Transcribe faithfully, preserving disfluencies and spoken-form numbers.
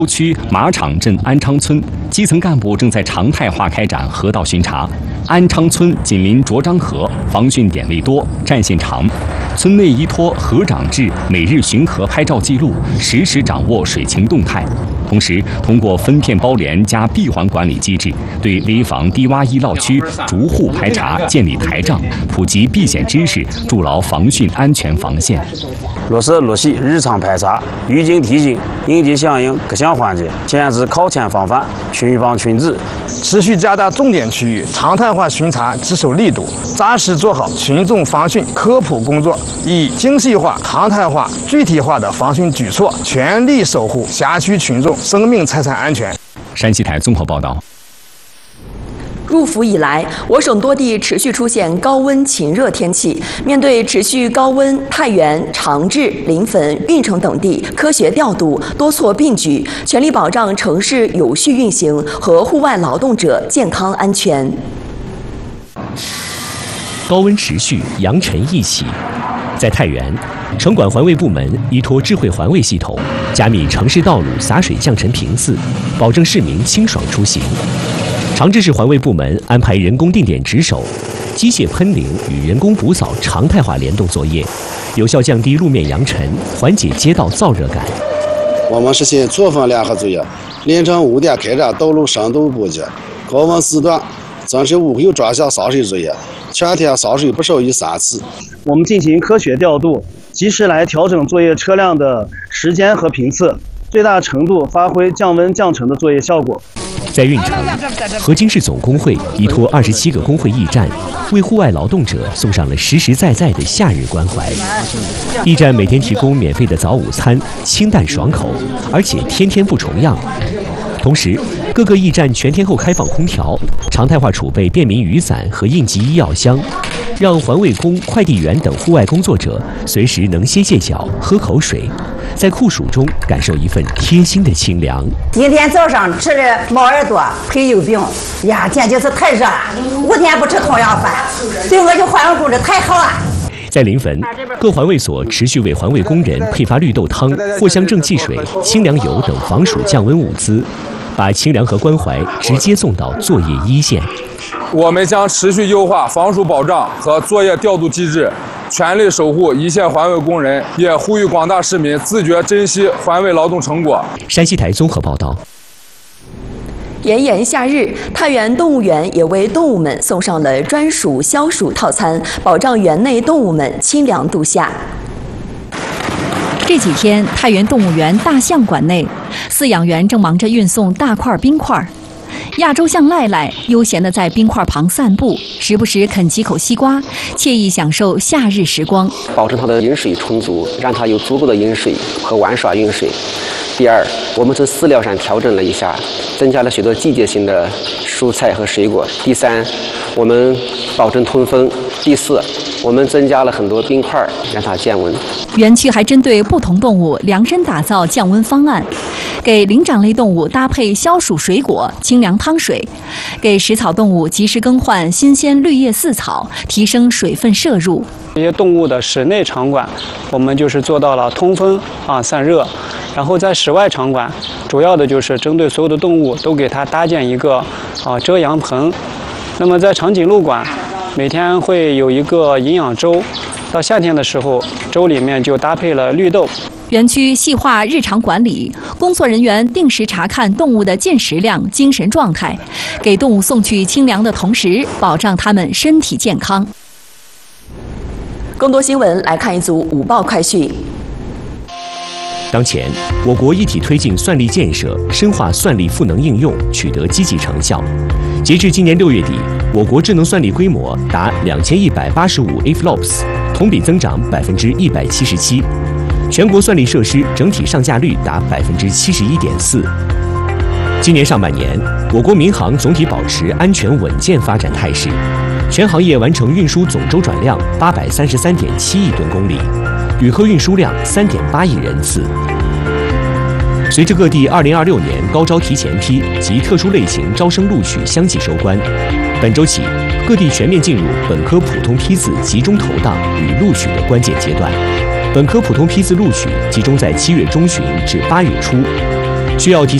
区马场镇安昌村基层干部正在常态化开展河道巡查。安昌村紧邻卓漳河，防汛点位多，战线长。村内依托河长制每日巡河拍照记录，实时掌握水情动态。同时，通过分片包联加闭环管理机制，对危防低洼易涝区逐户排查，建立台账，普及避险知识，筑牢防汛安全防线。 落实落细日常排查，预警提醒，应急响应各项环节，坚持靠前防范，群防群治， 持续加大重点区域常态化巡查值守力度，扎实做好群众防汛科普工作，以精细化、常态化、具体化的防汛举措，全力守护辖区群众生命财产安全。 山西台综合报道。 入伏以来，我省多地持续出现高温晴热天气。面对持续高温，太原、长治、临汾、运城等地科学调度，多措并举，全力保障城市有序运行和户外劳动者健康安全。 高温持续，扬尘一起。在太原，城管环卫部门依托智慧环卫系统，加密城市道路洒水降尘频次，保证市民清爽出行。长治市环卫部门安排人工定点值守，机械喷淋与人工补扫常态化联动作业，有效降低路面扬尘，缓解街道燥热感。 我们实行错峰联合作业，凌晨五点开展道路深度补给，高温时段增设午后专项洒水作业，全天洒水不少于三次。 我们进行科学调度，及时来调整作业车辆的时间和频次，最大程度发挥降温降尘的作业效果。 在运城，河津市总工会依托二十七个工会驿站，为户外劳动者送上了实实在在的夏日关怀。驿站每天提供免费的早午餐，清淡爽口，而且天天不重样。同时，各个驿站全天候开放空调，常态化储备便民雨伞和应急医药箱，让环卫工、快递员等户外工作者随时能歇歇脚、喝口水，在酷暑中感受一份贴心的清凉。 今天早上吃了猫耳朵配油饼，呀，简直是太热了，五天不吃同样饭，对我这环卫工人太好了。 在临汾，各环卫所持续为环卫工人配发绿豆汤、藿香正气水、清凉油等防暑降温物资，把清凉和关怀直接送到作业一线。 我们将持续优化防暑保障和作业调度机制，全力守护一线环卫工人，也呼吁广大市民自觉珍惜环卫劳动成果。 山西台综合报道。 炎炎夏日，太原动物园也为动物们送上了专属消暑套餐，保障园内动物们清凉度夏。 这几天，太原动物园大象馆内，饲养员正忙着运送大块冰块。亚洲象赖赖悠闲地在冰块旁散步，时不时啃几口西瓜，惬意享受夏日时光。 保证它的饮水充足，让它有足够的饮水和玩耍饮水。第二，我们从饲料上调整了一下，增加了许多季节性的蔬菜和水果。第三，我们保证通风。第四，我们增加了很多冰块，让它降温。 园区还针对不同动物量身打造降温方案，给灵长类动物搭配消暑水果、清凉汤水，给食草动物及时更换新鲜绿叶饲草，提升水分摄入。 这些动物的室内场馆，我们就是做到了通风啊、散热。然后在室外场馆，主要的就是针对所有的动物都给它搭建一个啊遮阳棚。那么在长颈鹿馆，每天会有一个营养粥，到夏天的时候，粥里面就搭配了绿豆。 园区细化日常管理，工作人员定时查看动物的进食量、精神状态，给动物送去清凉的同时，保障它们身体健康。 更多新闻来看一组午报快讯。 当前，我国一体推进算力建设，深化算力赋能应用，取得积极成效。截至今年六月底，我国智能算力规模达两千一百八十五 F L O P S， 同比增长百分之一百七十七。全国算力设施整体上架率达百分之七十一点四。今年上半年，我国民航总体保持安全稳健发展态势，全行业完成运输总周转量八百三十三点七亿吨公里。旅客运输量三点八亿人次。随着各地二零二六年高招提前批及特殊类型招生录取相继收官，本周起，各地全面进入本科普通批次集中投档与录取的关键阶段。本科普通批次录取集中在七月中旬至八月初， 需要提